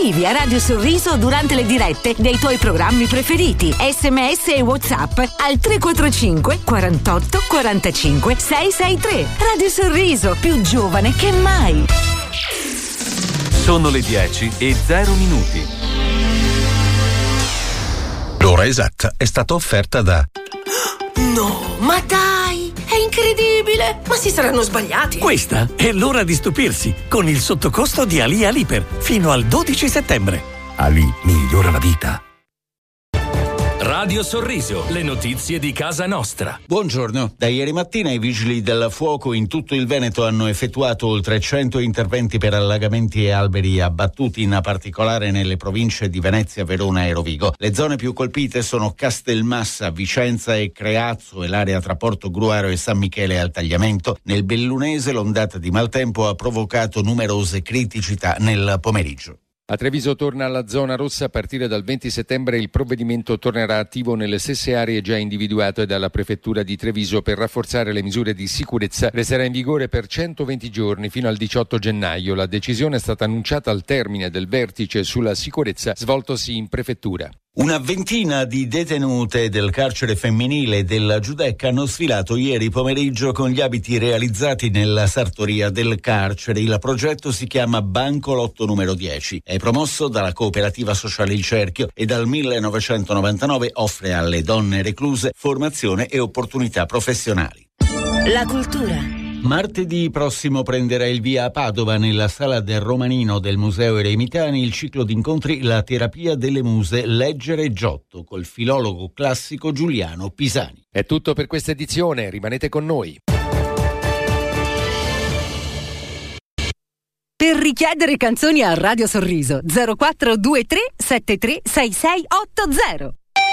Scrivi a Radio Sorriso durante le dirette dei tuoi programmi preferiti. SMS e WhatsApp al 345 48 45 663. Radio Sorriso, più giovane che mai. Sono le 10:0. L'ora esatta è stata offerta da... No, ma dai, è incredibile! Ma si saranno sbagliati? Questa è l'ora di stupirsi con il sottocosto di Ali Aliper fino al 12 settembre. Ali migliora la vita. Radio Sorriso, le notizie di casa nostra. Buongiorno. Da ieri mattina i vigili del fuoco in tutto il Veneto hanno effettuato oltre 100 interventi per allagamenti e alberi abbattuti, in particolare nelle province di Venezia, Verona e Rovigo. Le zone più colpite sono Castelmassa, Vicenza e Creazzo e l'area tra Porto Gruaro e San Michele al Tagliamento. Nel Bellunese l'ondata di maltempo ha provocato numerose criticità nel pomeriggio. A Treviso torna alla zona rossa a partire dal 20 settembre. Il provvedimento tornerà attivo nelle stesse aree già individuate dalla prefettura di Treviso per rafforzare le misure di sicurezza. Resterà in vigore per 120 giorni fino al 18 gennaio. La decisione è stata annunciata al termine del vertice sulla sicurezza svoltosi in prefettura. Una ventina di detenute del carcere femminile della Giudecca hanno sfilato ieri pomeriggio con gli abiti realizzati nella sartoria del carcere. Il progetto si chiama Banco Lotto numero 10. È promosso dalla cooperativa sociale Il Cerchio e dal 1999 offre alle donne recluse formazione e opportunità professionali. La cultura. Martedì prossimo prenderà il via a Padova, nella sala del Romanino del Museo Eremitani, il ciclo di incontri La terapia delle muse, leggere Giotto, col filologo classico Giuliano Pisani. È tutto per questa edizione, rimanete con noi. Per richiedere canzoni a Radio Sorriso 0423 73 6680.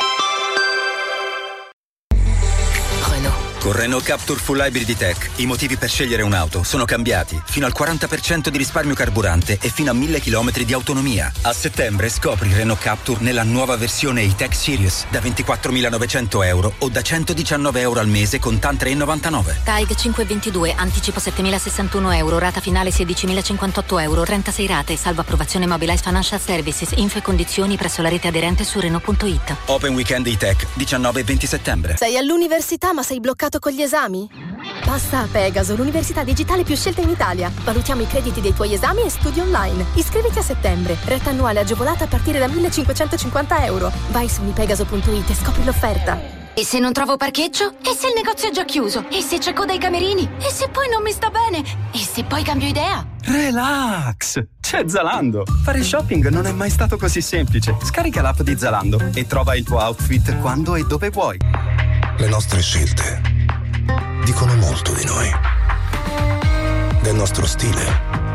Con Renault Captur Full Hybrid Tech i motivi per scegliere un'auto sono cambiati. Fino al 40% di risparmio carburante e fino a 1000 km di autonomia. A settembre scopri Renault Captur nella nuova versione E-Tech Series da 24.900 euro o da 119 euro al mese con TAN 3,99. TAG 522, anticipo 7.061 euro, rata finale 16.058 euro, 36 rate, salvo approvazione Mobilize Financial Services, info e condizioni presso la rete aderente su Renault.it. Open Weekend E-Tech 19 e 20 settembre. Sei all'università ma sei bloccato con gli esami? Passa a Pegaso, l'università digitale più scelta in Italia. Valutiamo i crediti dei tuoi esami e studi online. Iscriviti a settembre. Retta annuale agevolata a partire da 1.550 euro. Vai su unipegaso.it e scopri l'offerta. E se non trovo parcheggio? E se il negozio è già chiuso? E se c'è coda ai camerini? E se poi non mi sta bene? E se poi cambio idea? Relax! C'è Zalando! Fare shopping non è mai stato così semplice. Scarica l'app di Zalando e trova il tuo outfit quando e dove vuoi. Le nostre scelte dicono molto di noi, del nostro stile,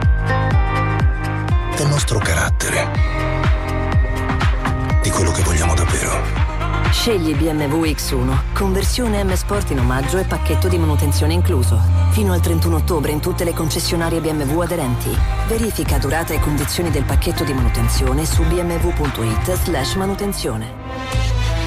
del nostro carattere, di quello che vogliamo davvero. Scegli BMW X1, conversione M Sport in omaggio e pacchetto di manutenzione incluso. Fino al 31 ottobre in tutte le concessionarie BMW aderenti. Verifica durata e condizioni del pacchetto di manutenzione su bmw.it/manutenzione.